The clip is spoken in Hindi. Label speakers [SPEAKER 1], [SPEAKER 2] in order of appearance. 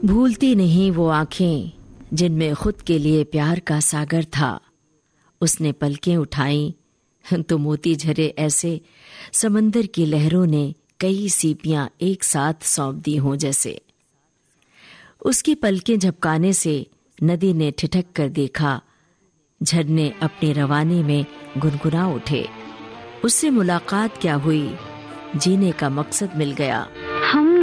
[SPEAKER 1] भूलती नहीं वो आंखें जिनमें खुद के लिए प्यार का सागर था। उसने पलकें उठाई तो मोती झरे ऐसे समंदर की लहरों ने कई सीपियां एक साथ सौंप दी हों जैसे। उसकी पलकें झपकाने से नदी ने ठिठक कर देखा, झरने अपने रवाने में गुनगुना उठे। उससे मुलाकात क्या हुई, जीने का मकसद मिल गया।